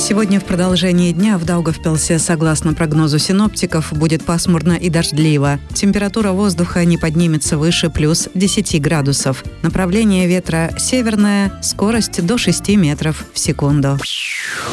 Сегодня в продолжении дня в Даугавпилсе, согласно прогнозу синоптиков, будет пасмурно и дождливо. Температура воздуха не поднимется выше плюс 10 градусов. Направление ветра северное, скорость до 6 метров в секунду.